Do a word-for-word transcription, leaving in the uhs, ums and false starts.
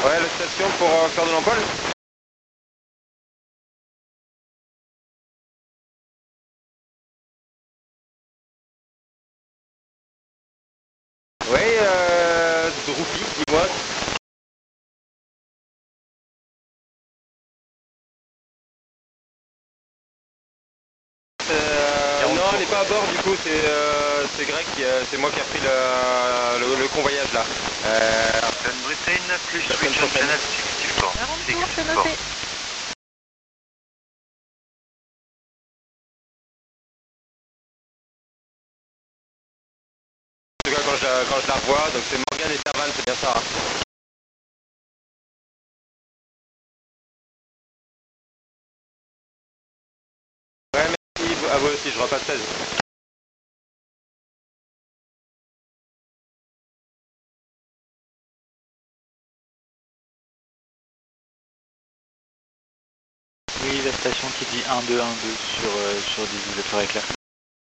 Ouais, la station pour euh, faire de l'emploi. Ouais, euh, Droupi, dis-moi. Euh, non, elle n'est pas à bord du coup, c'est euh, c'est Greg, qui, euh, c'est moi qui a pris le, le, le convoyage là. Euh, Captain Britain plus la semaine Switch on prochaine. Channel six four. quarante-trois, c'est noté. En tout cas, quand je, la- quand je la revois, donc c'est Morgane et Servan, c'est bien ça. Hein. Ouais, merci à vous aussi, je repasse seize. Oui, la station qui dit un deux un deux sur, euh, sur dix-huit éclair.